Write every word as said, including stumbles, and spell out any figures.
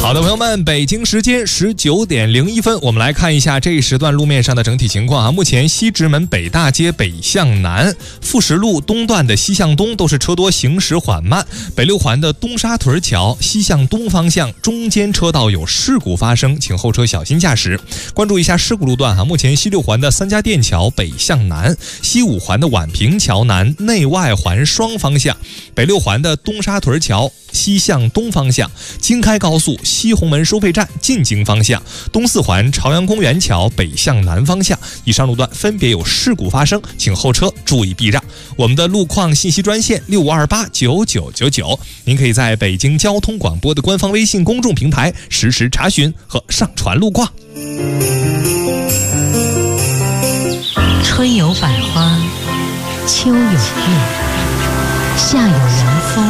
好的，朋友们，北京时间十九点零一分，我们来看一下这一时段路面上的整体情况啊。目前西直门北大街北向南、富石路东段的西向东都是车多，行驶缓慢。北六环的东沙屯桥西向东方向中间车道有事故发生，请后车小心驾驶。关注一下事故路段哈，目前西六环的三家店桥北向南、西五环的宛平桥南内外环双方向、北六环的东沙屯桥西向东方向、京开高速西红门收费站进京方向、东四环朝阳公园桥北向南方向，以上路段分别有事故发生，请后车注意避让。我们的路况信息专线六五二八九九九九，您可以在北京交通广播的官方微信公众平台实时查询和上传路况。 春有百花，秋有月，夏有凉